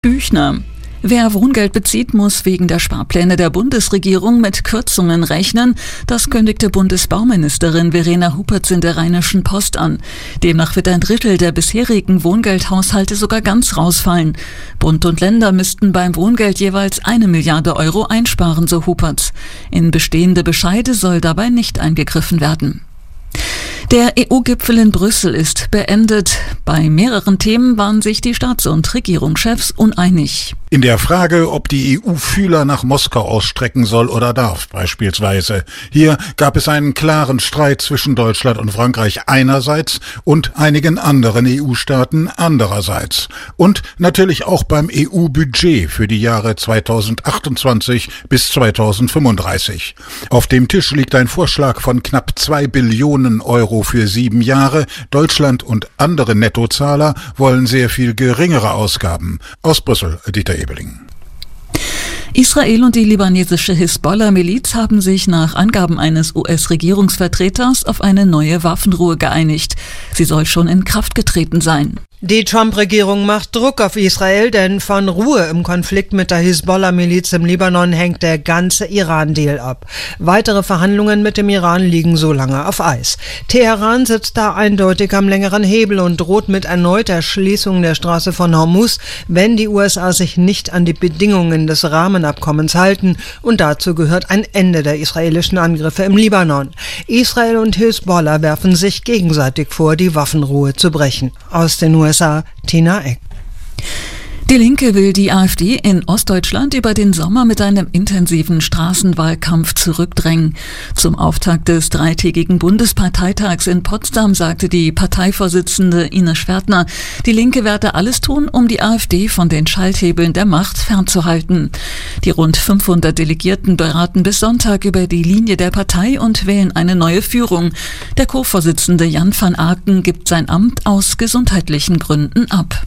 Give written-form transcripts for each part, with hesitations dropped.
Büchner. Wer Wohngeld bezieht, muss wegen der Sparpläne der Bundesregierung mit Kürzungen rechnen. Das kündigte Bundesbauministerin Verena Huberts in der Rheinischen Post an. Demnach wird 1/3 der bisherigen Wohngeldhaushalte sogar ganz rausfallen. Bund und Länder müssten beim Wohngeld jeweils 1 Milliarde Euro einsparen, so Huberts. In bestehende Bescheide soll dabei nicht eingegriffen werden. Der EU-Gipfel in Brüssel ist beendet. Bei mehreren Themen waren sich die Staats- und Regierungschefs uneinig. In der Frage, ob die EU Fühler nach Moskau ausstrecken soll oder darf, beispielsweise. Hier gab es einen klaren Streit zwischen Deutschland und Frankreich einerseits und einigen anderen EU-Staaten andererseits. Und natürlich auch beim EU-Budget für die Jahre 2028 bis 2035. Auf dem Tisch liegt ein Vorschlag von knapp 2 Billionen Euro für 7 Jahre. Deutschland und andere Nettozahler wollen sehr viel geringere Ausgaben. Aus Brüssel, Dieter Ebeling. Israel und die libanesische Hisbollah-Miliz haben sich nach Angaben eines US-Regierungsvertreters auf eine neue Waffenruhe geeinigt. Sie soll schon in Kraft getreten sein. Die Trump-Regierung macht Druck auf Israel, denn von Ruhe im Konflikt mit der Hisbollah-Miliz im Libanon hängt der ganze Iran-Deal ab. Weitere Verhandlungen mit dem Iran liegen so lange auf Eis. Teheran sitzt da eindeutig am längeren Hebel und droht mit erneuter Schließung der Straße von Hormuz, wenn die USA sich nicht an die Bedingungen des Rahmenabkommens halten. Und dazu gehört ein Ende der israelischen Angriffe im Libanon. Israel und Hisbollah werfen sich gegenseitig vor, die Waffenruhe zu brechen. Aus den USA Tina Eck. Die Linke will die AfD in Ostdeutschland über den Sommer mit einem intensiven Straßenwahlkampf zurückdrängen. Zum Auftakt des 3-tägigen Bundesparteitags in Potsdam sagte die Parteivorsitzende Ines Schwertner, die Linke werde alles tun, um die AfD von den Schalthebeln der Macht fernzuhalten. Die rund 500 Delegierten beraten bis Sonntag über die Linie der Partei und wählen eine neue Führung. Der Co-Vorsitzende Jan van Aken gibt sein Amt aus gesundheitlichen Gründen ab.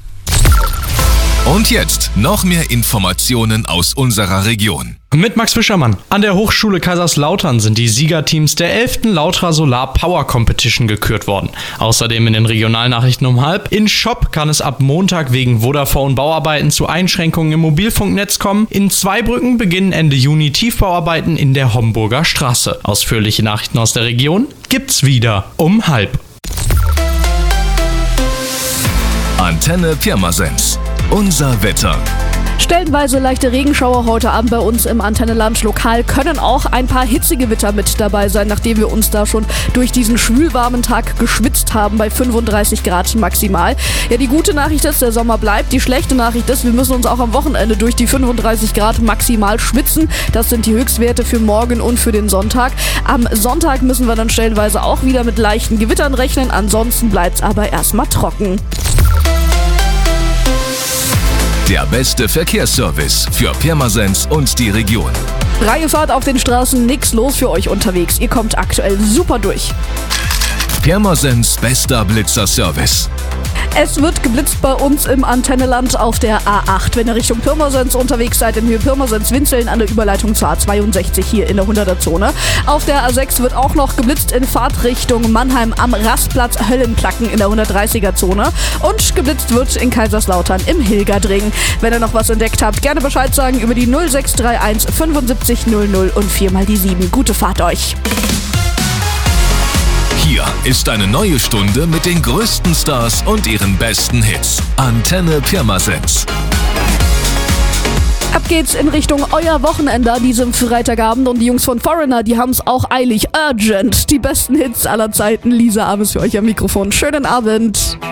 Und jetzt noch mehr Informationen aus unserer Region. Mit Max Fischermann. An der Hochschule Kaiserslautern sind die Siegerteams der 11. Lautra Solar Power Competition gekürt worden. Außerdem in den Regionalnachrichten um 12:30. In Schopp kann es ab Montag wegen Vodafone Bauarbeiten zu Einschränkungen im Mobilfunknetz kommen. In Zweibrücken beginnen Ende Juni Tiefbauarbeiten in der Homburger Straße. Ausführliche Nachrichten aus der Region gibt's wieder um 12:30. Antenne Pirmasens. Unser Wetter. Stellenweise leichte Regenschauer heute Abend bei uns im Antenneland. Lokal können auch ein paar Hitzegewitter mit dabei sein, nachdem wir uns da schon durch diesen schwülwarmen Tag geschwitzt haben bei 35 Grad maximal. Ja, die gute Nachricht ist, der Sommer bleibt. Die schlechte Nachricht ist, wir müssen uns auch am Wochenende durch die 35 Grad maximal schwitzen. Das sind die Höchstwerte für morgen und für den Sonntag. Am Sonntag müssen wir dann stellenweise auch wieder mit leichten Gewittern rechnen. Ansonsten bleibt es aber erstmal trocken. Der beste Verkehrsservice für Pirmasens und die Region. Freie Fahrt auf den Straßen, nix los für euch unterwegs. Ihr kommt aktuell super durch. Pirmasens bester Blitzerservice. Es wird geblitzt bei uns im Antenneland auf der A8. Wenn ihr Richtung Pirmasens unterwegs seid, in Höhe Pirmasens-Winzeln an der Überleitung zur A62 hier in der 100er-Zone. Auf der A6 wird auch noch geblitzt in Fahrtrichtung Mannheim am Rastplatz Höllenplacken in der 130er-Zone. Und geblitzt wird in Kaiserslautern im Hilgerdring. Wenn ihr noch was entdeckt habt, gerne Bescheid sagen über die 0631 75 00 und 4x7. Gute Fahrt euch! Hier ist eine neue Stunde mit den größten Stars und ihren besten Hits. Antenne Pirmasens. Ab geht's in Richtung euer Wochenende an diesem Freitagabend und die Jungs von Foreigner, die haben's auch eilig. Urgent. Die besten Hits aller Zeiten. Lisa Ames für euch am Mikrofon. Schönen Abend.